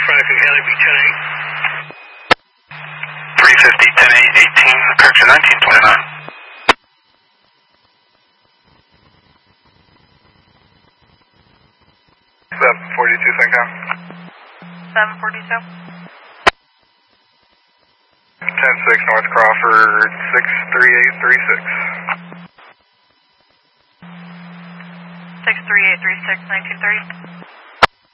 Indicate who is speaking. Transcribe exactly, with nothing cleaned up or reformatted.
Speaker 1: Franklin County, be ten eight.
Speaker 2: three fifty, ten eight, eighteen, correction nineteen twenty-nine. seven forty-two, Syncom.
Speaker 3: seven forty-two.
Speaker 2: ten six, North Crawford, six three eight three six.
Speaker 3: six three eight three six, nineteen thirty.